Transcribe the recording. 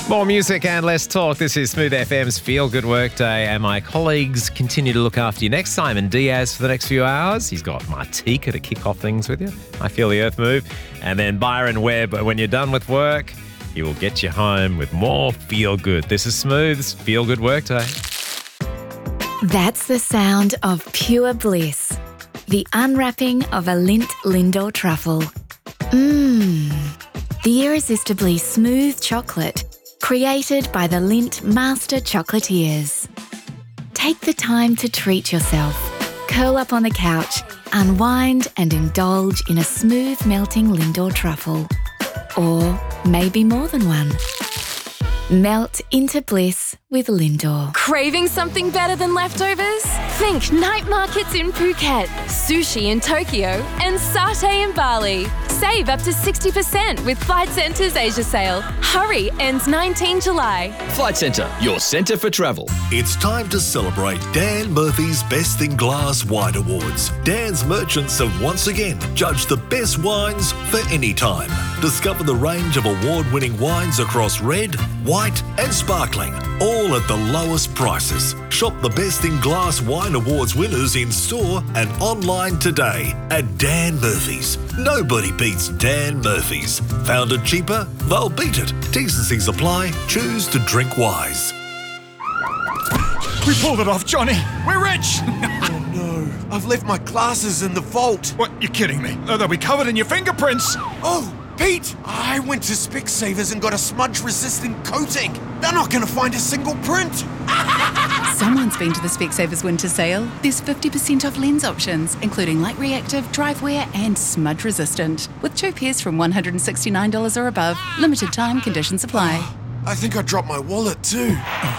More music and less talk. This is Smooth FM's Feel Good Workday, and my colleagues continue to look after you. Next, Simon Diaz for the next few hours. He's got Martika to kick off things with you. I Feel the Earth Move. And then Byron Webb, when you're done with work, he will get you home with more Feel Good. This is Smooth's Feel Good Workday. That's the sound of pure bliss. The unwrapping of a Lindt Lindor truffle. The irresistibly smooth chocolate created by the Lindt Master Chocolatiers. Take the time to treat yourself. Curl up on the couch, unwind and indulge in a smooth melting Lindor truffle. Or maybe more than one. Melt into bliss with Lindor. Craving something better than leftovers? Think night markets in Phuket, sushi in Tokyo, and satay in Bali. Save up to 60% with Flight Centre's Asia sale. Hurry, ends 19 July. Flight Centre, your centre for travel. It's time to celebrate Dan Murphy's Best in Glass Wine Awards. Dan's merchants have once again judged the best wines for any time. Discover the range of award-winning wines across red, white and sparkling, all at the lowest prices. Shop the Best in Glass Wine Awards winners in store and online today at Dan Murphy's. Nobody beats Dan Murphy's. Found it cheaper? They'll beat it. T's and C's apply. Choose to drink wise. We pulled it off, Johnny. We're rich. Oh no, I've left my glasses in the vault. What, you're kidding me? They'll be covered in your fingerprints. Oh, Pete, I went to Specsavers and got a smudge-resistant coating. They're not going to find a single print. Someone's been to the Specsavers winter sale. There's 50% off lens options, including light reactive, drive wear and smudge resistant. With 2 pairs from $169 or above. Limited time, conditions apply. I think I dropped my wallet too.